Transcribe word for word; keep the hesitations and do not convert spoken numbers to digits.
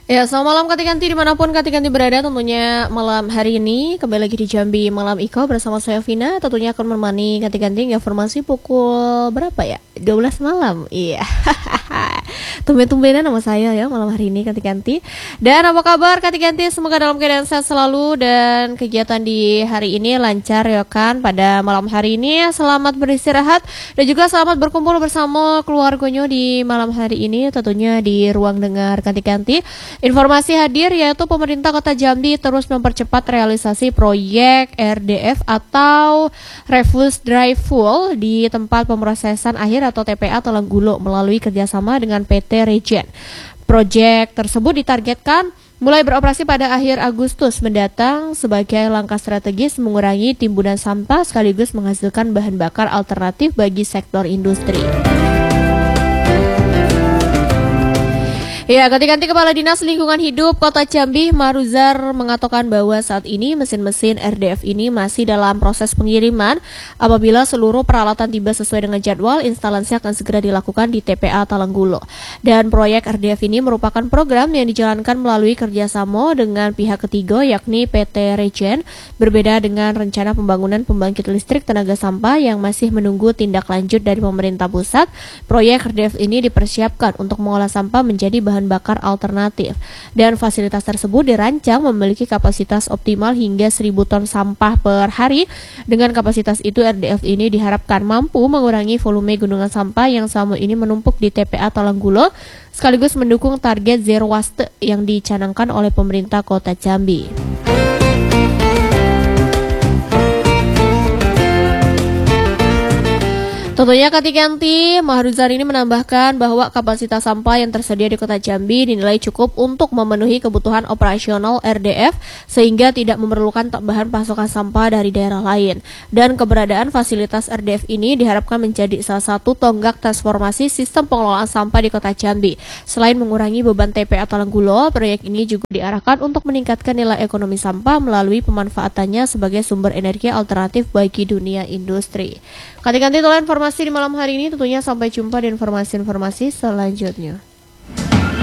Ya, selamat malam Kak Tikanti dimanapun Kak Tikanti berada. Tentunya malam hari ini kembali lagi di Jambi Malam Iko bersama saya Vina. Tentunya akan menemani Kak Tikanti informasi pukul berapa ya? dua belas malam. Iya. Tumben-tumbenan nama saya ya malam hari ini Kak Tikanti. Dan apa kabar Kak Tikanti? Semoga dalam keadaan sehat selalu dan kegiatan di hari ini lancar ya kan. Pada malam hari ini selamat beristirahat dan juga selamat berkumpul bersama keluarganya di malam hari ini tentunya di ruang dengar Kak Tikanti. Informasi hadir yaitu pemerintah Kota Jambi terus mempercepat realisasi proyek R D F atau Refuse Dry Fuel di tempat pemrosesan akhir atau T P A Talanggulo melalui kerjasama dengan P T Regen. Proyek tersebut ditargetkan mulai beroperasi pada akhir Agustus mendatang sebagai langkah strategis mengurangi timbunan sampah sekaligus menghasilkan bahan bakar alternatif bagi sektor industri. Ya, ganti-ganti Kepala Dinas Lingkungan Hidup Kota Jambi, Maruzar, mengatakan bahwa saat ini mesin-mesin R D F ini masih dalam proses pengiriman. Apabila seluruh peralatan tiba sesuai dengan jadwal, instalasi akan segera dilakukan di T P A Talanggulo. Dan proyek R D F ini merupakan program yang dijalankan melalui kerjasama dengan pihak ketiga, yakni P T Regen, berbeda dengan rencana pembangunan pembangkit listrik tenaga sampah yang masih menunggu tindak lanjut dari pemerintah pusat. Proyek R D F ini dipersiapkan untuk mengolah sampah menjadi bahan bahan bakar alternatif dan fasilitas tersebut dirancang memiliki kapasitas optimal hingga seribu ton sampah per hari. Dengan kapasitas itu R D F ini diharapkan mampu mengurangi volume gunungan sampah yang selama ini menumpuk di T P A Talanggulo sekaligus mendukung target zero waste yang dicanangkan oleh pemerintah Kota Jambi. Tentunya Kak Tikanti, Mahruzar ini menambahkan bahwa kapasitas sampah yang tersedia di Kota Jambi dinilai cukup untuk memenuhi kebutuhan operasional R D F sehingga tidak memerlukan tambahan pasokan sampah dari daerah lain. Dan keberadaan fasilitas R D F ini diharapkan menjadi salah satu tonggak transformasi sistem pengelolaan sampah di Kota Jambi. Selain mengurangi beban T P A Talanggulo, proyek ini juga diarahkan untuk meningkatkan nilai ekonomi sampah melalui pemanfaatannya sebagai sumber energi alternatif bagi dunia industri. Kak Tikanti, itulah informasi di malam hari ini, tentunya sampai jumpa di informasi-informasi selanjutnya.